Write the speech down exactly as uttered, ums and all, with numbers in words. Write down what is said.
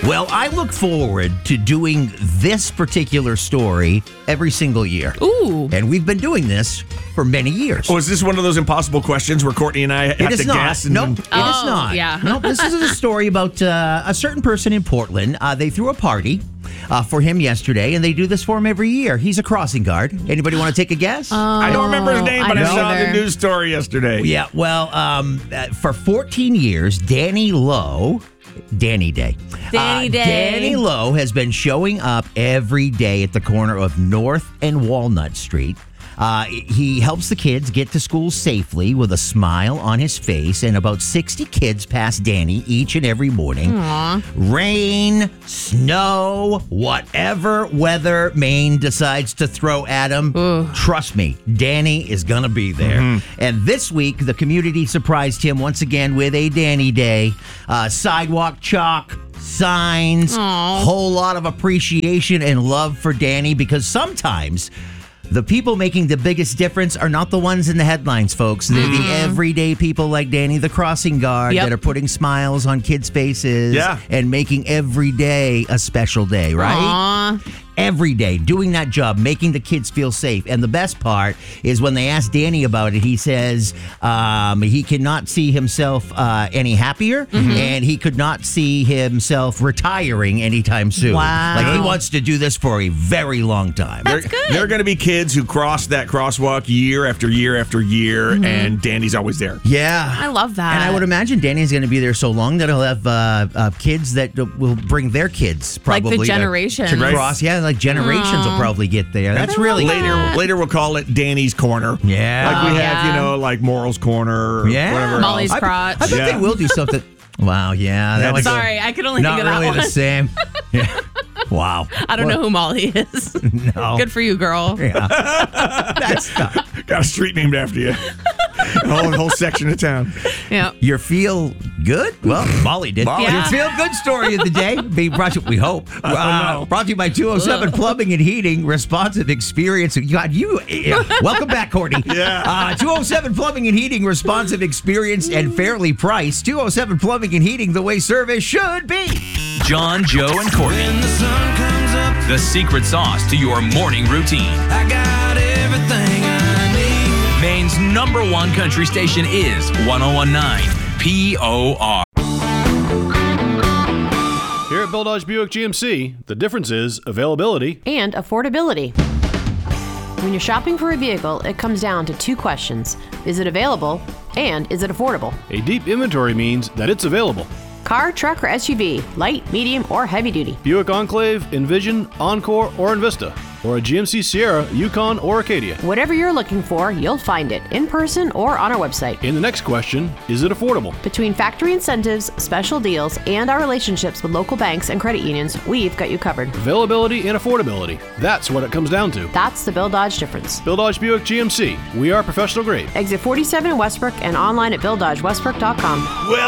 Well, I look forward to doing this particular story every single year. Ooh. And we've been doing this for many years. Oh, is this one of those impossible questions where Courtney and I have It is to not. guess? And Nope, then- it is Oh, not. yeah. Nope, this is a story about uh, a certain person in Portland. Uh, they threw a party uh, for him yesterday, and they do this for him every year. He's a crossing guard. Anybody want to take a guess? I don't remember his name, I but I, don't saw either. the news story yesterday. Yeah, well, um, uh, for fourteen years, Danny Lowe, Danny Day. Danny Uh, Day. Danny Lowe has been showing up every day at the corner of North and Walnut Street. Uh, he helps the kids get to school safely with a smile on his face, and about sixty kids pass Danny each and every morning. Aww. Rain, snow, whatever weather Maine decides to throw at him, trust me, Danny is going to be there. Mm-hmm. And this week, the community surprised him once again with a Danny Day. Uh, sidewalk chalk, signs, Aw. whole lot of appreciation and love for Danny, because sometimes the people making the biggest difference are not the ones in the headlines, folks. They're the everyday people like Danny, the crossing guard, Yep. that are putting smiles on kids' faces Yeah. and making every day a special day, right? Aw. Every day, doing that job, making the kids feel safe. And the best part is when they ask Danny about it, he says um, he cannot see himself uh, any happier, and he could not see himself retiring anytime soon. Wow. Like, he wants to do this for a very long time. There, That's good. there are going to be kids who cross that crosswalk year after year after year, Mm-hmm. and Danny's always there. Yeah. I love that. And I would imagine Danny's going to be there so long that he'll have uh, uh, kids that will bring their kids Like the probably to- generations. to cross. Yeah, like generations will probably get there. That's really later. that. Later, we'll call it Danny's Corner. Yeah. like we Oh, have, yeah. you know, like Moral's Corner. Or Yeah. whatever Molly's else. crotch. I bet Yeah. they will do something. Wow, yeah. That Yeah, was Sorry, I could only not think of really that the one. same. Yeah. Wow. I don't know who Molly is. No. Good for you, girl. Yeah. That's not. Got a street named after you. A whole, whole section of town. Yeah. Your feel good? Well, Molly did. Molly. Yeah. Your feel good story of the day being brought to, we hope, uh, know. brought to you by two oh seven Plumbing and Heating, responsive experience. God, you, uh, welcome back, Courtney. Yeah. Uh, two oh seven Plumbing and Heating, responsive experience and fairly priced. two oh seven Plumbing and Heating, the way service should be. John, Joe, and Courtney. When the sun comes up, The secret sauce to your morning routine. I got everything I need. Maine's number one country station is one oh one nine P O R. Here at Bill Dodge Buick G M C, the difference is availability. And affordability. When you're shopping for a vehicle, it comes down to two questions. Is it available? And is it affordable? A deep inventory means that it's available. Car, truck, or S U V, light, medium, or heavy duty. Buick Enclave, Envision, Encore, or Envista. Or a G M C Sierra, Yukon, or Acadia. Whatever you're looking for, you'll find it in person or on our website. In the next question, is it affordable? Between factory incentives, special deals, and our relationships with local banks and credit unions, we've got you covered. Availability and affordability. That's what it comes down to. That's the Bill Dodge difference. Bill Dodge Buick G M C. We are professional grade. Exit forty-seven in Westbrook and online at bill dodge westbrook dot com. Well,